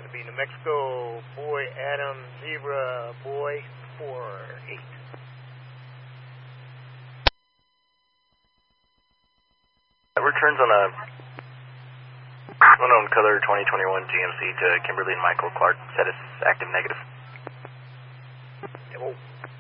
to be New Mexico, boy, Adam, Zebra, boy, 48. Returns on a unknown color 2021 GMC to Kimberly and Michael Clark. Status active negative. Yep.